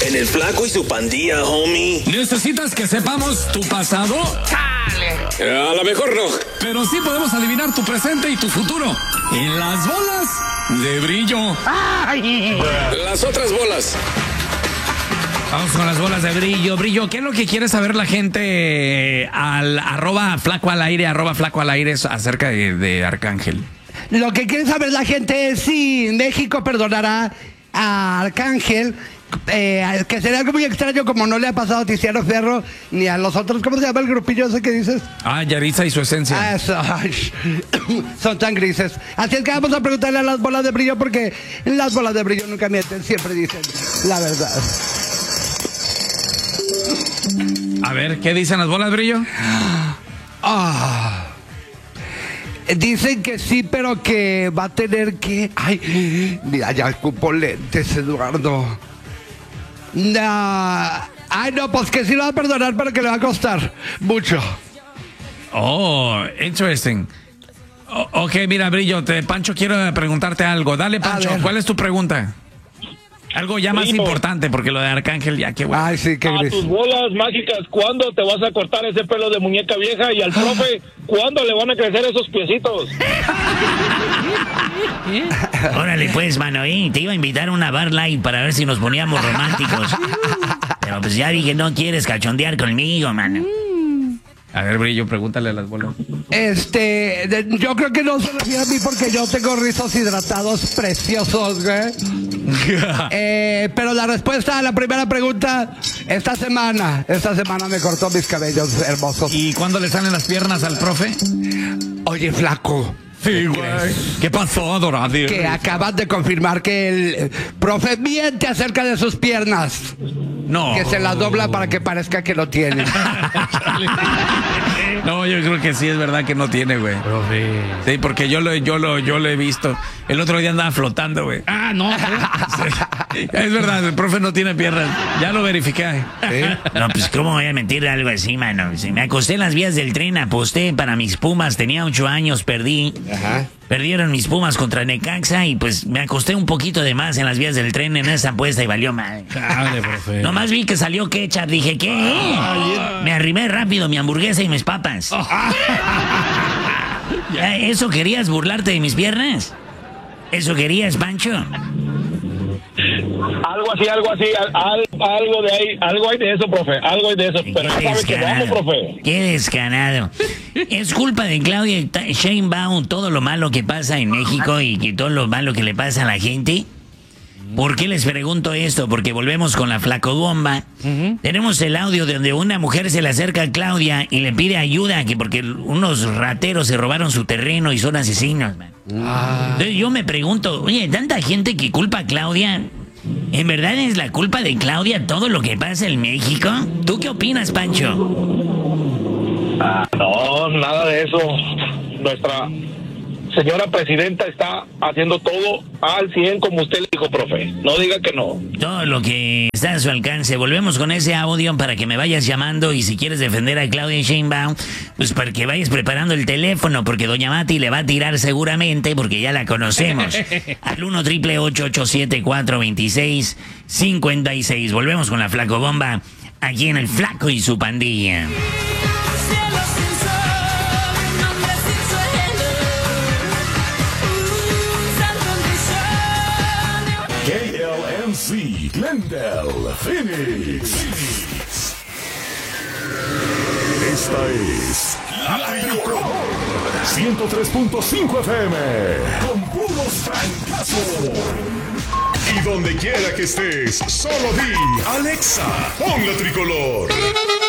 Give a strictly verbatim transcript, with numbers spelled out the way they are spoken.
En el Flaco y su Pandilla, homie. ¿Necesitas que sepamos tu pasado? Eh, a lo mejor no. Pero sí podemos adivinar tu presente y tu futuro. En las bolas de brillo. Las otras bolas. Vamos con las bolas de brillo. Brillo, ¿qué es lo que quiere saber la gente al arroba flaco al aire, arroba flaco al aire acerca de, de Arcángel? Lo que quiere saber la gente es si México perdonará a Arcángel, eh, que sería algo muy extraño, como no le ha pasado a Tiziano Ferro ni a los otros. ¿Cómo se llama el grupillo ese que dices? Ah, Yaritza y su esencia. Ah, eso. Ay, son tan grises. Así es que vamos a preguntarle a las bolas de brillo, porque las bolas de brillo nunca mienten, siempre dicen la verdad. A ver, ¿qué dicen las bolas de brillo? Ah... Dicen que sí, pero que va a tener que... Ay, mira, ya ocupo lentes, Eduardo. Nah. Ay, no, pues que sí lo va a perdonar, pero que le va a costar mucho. Oh, interesting. O- ok, mira, Brillo, te, Pancho, quiero preguntarte algo. Dale, Pancho, ¿cuál es tu pregunta? Algo ya más Primo. importante, porque lo de Arcángel ya, qué bueno. Ay, sí, qué A gris. tus bolas mágicas, ¿cuándo te vas a cortar ese pelo de muñeca vieja? Y al profe, ¿cuándo le van a crecer esos piecitos? Órale pues, mano, ¿eh? Te iba a invitar a una bar light para ver si nos poníamos románticos. Pero pues ya vi que no quieres cachondear conmigo, mano. A ver, Brillo, pregúntale a las bolas. Este, de- yo creo que no se refiere a mí, porque yo tengo rizos hidratados preciosos, güey. Eh, pero la respuesta a la primera pregunta, esta semana, esta semana me cortó mis cabellos hermosos. ¿Y cuándo le salen las piernas al profe? Oye, flaco, Sí, güey. ¿Qué pasó, Dorado? que acaban de confirmar que el eh, profe miente acerca de sus piernas, No. que se las dobla para que parezca que lo tiene. No, yo creo que sí es verdad que no tiene, güey. Sí, porque yo lo, yo lo, yo lo he visto. El otro día andaba flotando, güey. Ah, no. Sí. Es verdad, el profe no tiene piernas. Ya lo verifiqué. No, pues cómo voy a mentir algo así, mano. Si me acosté en las vías del tren, aposté para mis Pumas, tenía ocho años, perdí. Ajá. Perdieron mis Pumas contra Necaxa y pues me acosté un poquito de más en las vías del tren en esa apuesta y valió mal. Dale, profe. Nomás vi que salió ketchup, dije, ¿qué? Me arrimé rápido mi hamburguesa y mis papas. ¿Eso querías, burlarte de mis piernas? ¿Eso querías, Pancho? Algo así, algo así, al- al- algo de ahí, algo hay de eso, profe, algo hay de eso. Pero ya sabe que vamos, profe. Qué descarado. Es culpa de Claudia Sheinbaum todo lo malo que pasa en México y que todo lo malo que le pasa a la gente. ¿Por qué les pregunto esto? Porque volvemos con la flacobomba. Tenemos el audio donde una mujer se le acerca a Claudia y le pide ayuda, que porque unos rateros se robaron su terreno y son asesinos, man. Entonces yo me pregunto, oye, tanta gente que culpa a Claudia, ¿en verdad es la culpa de Claudia todo lo que pasa en México? ¿Tú qué opinas, Pancho? No, nada de eso. Nuestra señora presidenta está haciendo todo al cien, como usted le dijo, profe. No diga que no. Todo lo que está a su alcance. Volvemos con ese audio para que me vayas llamando y si quieres defender a Claudia Sheinbaum, pues para que vayas preparando el teléfono, porque doña Mati le va a tirar seguramente, porque ya la conocemos. Al uno triple ocho ocho siete cuatro dos seis cinco seis. Volvemos con la flacobomba aquí en el Flaco y su Pandilla. K L M C, Glendale, Phoenix. Esta es La Tricol ciento tres punto cinco F M, con puros francazos. Y donde quiera que estés, solo di Alexa, pon la tricolor.